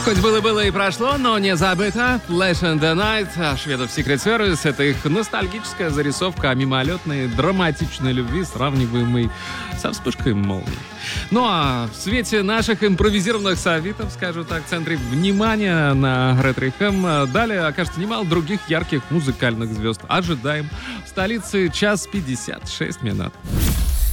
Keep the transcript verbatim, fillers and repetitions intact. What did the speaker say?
Хоть было-было и прошло, но не забыто. Flash and the Night, шведов Secret Service. Это их ностальгическая зарисовка о мимолетной, драматичной любви, сравниваемой со вспышкой молнии. Ну а в свете наших импровизированных советов, скажу так, в центре внимания на Ретро эф эм далее окажется немало других ярких музыкальных звезд. Ожидаем. В столице час пятьдесят шесть минут.